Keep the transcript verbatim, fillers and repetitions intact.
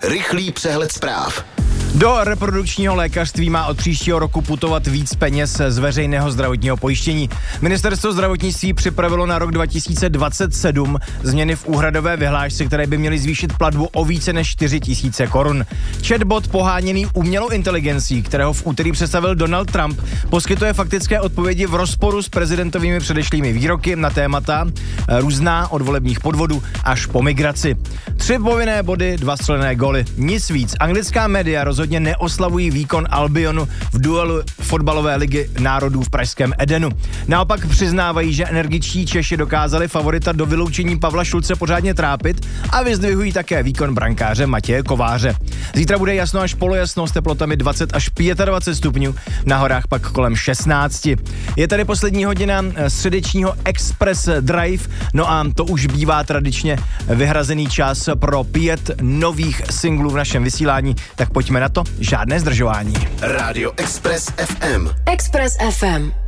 Rychlý přehled zpráv. Do reprodukčního lékařství má od příštího roku putovat víc peněz z veřejného zdravotního pojištění. Ministerstvo zdravotnictví připravilo na rok dva tisíce dvacet sedm změny v úhradové vyhlášce, které by měly zvýšit platbu o více než čtyři tisíce korun. Chatbot poháněný umělou inteligencí, kterého v úterý představil Donald Trump, poskytuje faktické odpovědi v rozporu s prezidentovými předešlými výroky na témata různá od volebních podvodů až po migraci. Tři povinné body, dva střelené góly. Nic víc. Anglická média rozhodně neoslavují výkon Albionu v duelu fotbalové ligy národů v pražském Edenu. Naopak přiznávají, že energičtí Češi dokázali favorita do vyloučení Pavla Šulce pořádně trápit a vyzdvihují také výkon brankáře Matěje Kováře. Zítra bude jasno až polojasno s teplotami dvacet až dvacet pět stupňů, na horách pak kolem šestnáct. Je tady poslední hodina středečního Express Drive, no a to už bývá tradičně vyhrazený čas pro pět nových singlů v našem vysílání, tak pojďme na to, žádné zdržování. Rádio Express ef em. Express ef em.